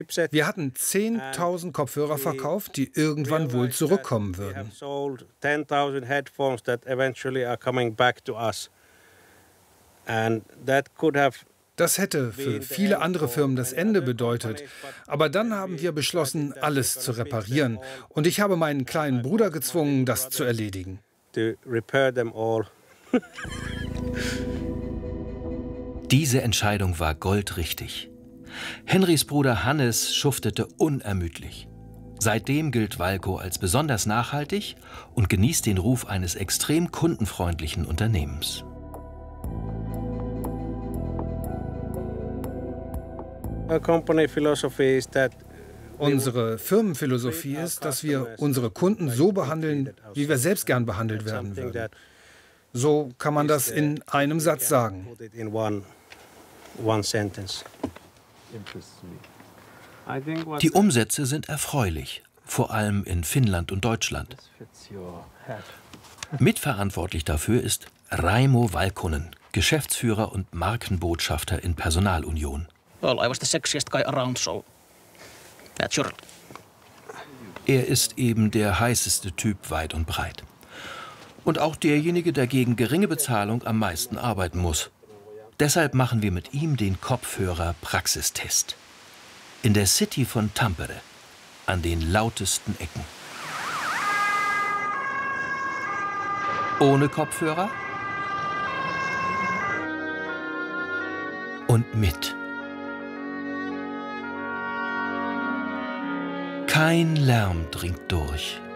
Wir hatten 10.000 Kopfhörer verkauft, die irgendwann wohl zurückkommen würden. Das hätte für viele andere Firmen das Ende bedeutet. Aber dann haben wir beschlossen, alles zu reparieren. Und ich habe meinen kleinen Bruder gezwungen, das zu erledigen. Diese Entscheidung war goldrichtig. Henrys Bruder Hannes schuftete unermüdlich. Seitdem gilt Walco als besonders nachhaltig und genießt den Ruf eines extrem kundenfreundlichen Unternehmens. Unsere Firmenphilosophie ist, dass wir unsere Kunden so behandeln, wie wir selbst gern behandelt werden würden. So kann man das in einem Satz sagen. Die Umsätze sind erfreulich, vor allem in Finnland und Deutschland. Mitverantwortlich dafür ist Raimo Valkonen, Geschäftsführer und Markenbotschafter in Personalunion. Er ist eben der heißeste Typ weit und breit. Und auch derjenige, der gegen geringe Bezahlung am meisten arbeiten muss. Deshalb machen wir mit ihm den Kopfhörer-Praxistest. In der City von Tampere, an den lautesten Ecken. Ohne Kopfhörer und mit. Kein Lärm dringt durch.